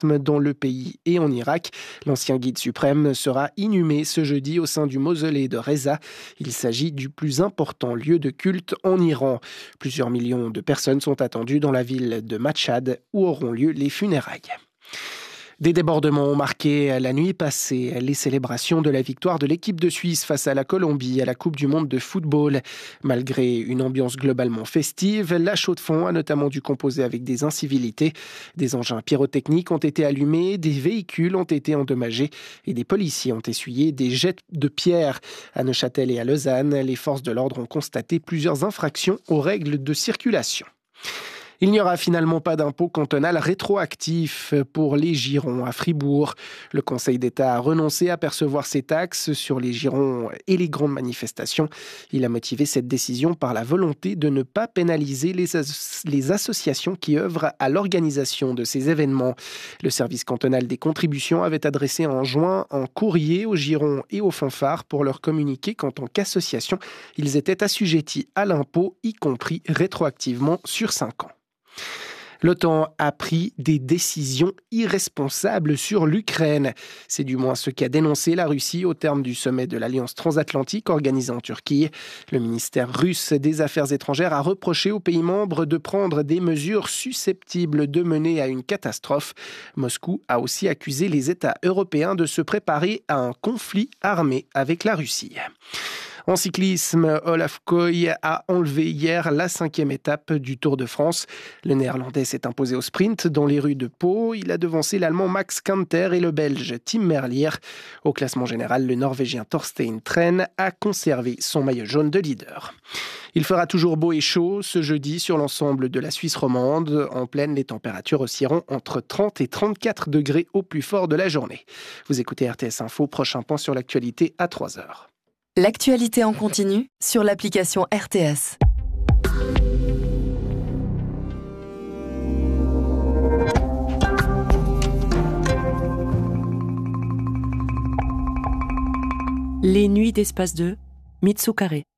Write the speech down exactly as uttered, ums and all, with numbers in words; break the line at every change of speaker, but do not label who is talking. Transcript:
dans le pays et en Irak. L'ancien guide suprême sera inhumé ce jeudi au sein du mausolée de Reza. Il s'agit du plus important lieu de culte en Iran. Plusieurs millions de personnes sont attendues dans la ville de Mashhad où auront lieu les funérailles. Des débordements ont marqué la nuit passée les célébrations de la victoire de l'équipe de Suisse face à la Colombie à la Coupe du monde de football. Malgré une ambiance globalement festive, la chaux-de-fonds a notamment dû composer avec des incivilités. Des engins pyrotechniques ont été allumés, des véhicules ont été endommagés et des policiers ont essuyé des jets de pierre. À Neuchâtel et à Lausanne, les forces de l'ordre ont constaté plusieurs infractions aux règles de circulation. Il n'y aura finalement pas d'impôt cantonal rétroactif pour les girons à Fribourg. Le Conseil d'État a renoncé à percevoir ces taxes sur les girons et les grandes manifestations. Il a motivé cette décision par la volonté de ne pas pénaliser les, as- les associations qui œuvrent à l'organisation de ces événements. Le service cantonal des contributions avait adressé en juin un courrier aux girons et aux fanfares pour leur communiquer qu'en tant qu'association, ils étaient assujettis à l'impôt, y compris rétroactivement sur cinq ans. L'OTAN a pris des décisions irresponsables sur l'Ukraine. C'est du moins ce qu'a dénoncé la Russie au terme du sommet de l'Alliance transatlantique organisé en Turquie. Le ministère russe des Affaires étrangères a reproché aux pays membres de prendre des mesures susceptibles de mener à une catastrophe. Moscou a aussi accusé les États européens de se préparer à un conflit armé avec la Russie. En cyclisme, Olaf Koy a enlevé hier la cinquième étape du Tour de France. Le Néerlandais s'est imposé au sprint dans les rues de Pau. Il a devancé l'Allemand Max Kanter et le Belge Tim Merlier. Au classement général, le Norvégien Thorstein Tren a conservé son maillot jaune de leader. Il fera toujours beau et chaud ce jeudi sur l'ensemble de la Suisse romande. En pleine, les températures oscilleront entre trente et trente-quatre degrés au plus fort de la journée. Vous écoutez R T S Info, prochain point sur l'actualité à trois heures.
L'actualité en continu sur l'application R T S. Les nuits d'Espace deux, Mitsukare.